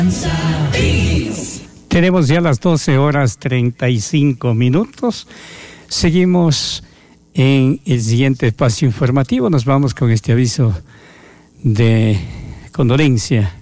Tenemos ya las 12:35. Seguimos en el siguiente espacio informativo. Nos vamos con este aviso de condolencia